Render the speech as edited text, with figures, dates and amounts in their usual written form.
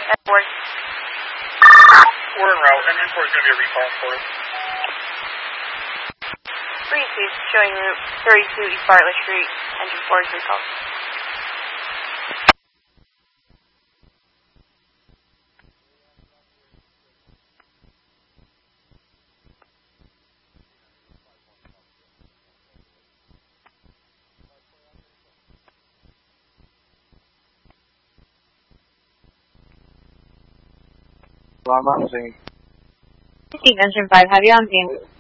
Airport. We're en route. And Airport is going to be a recall for us. 32 showing route 32 East Bartlett Street. Engine 4 is recall. Alarm on scene. Engine 5, have you on scene?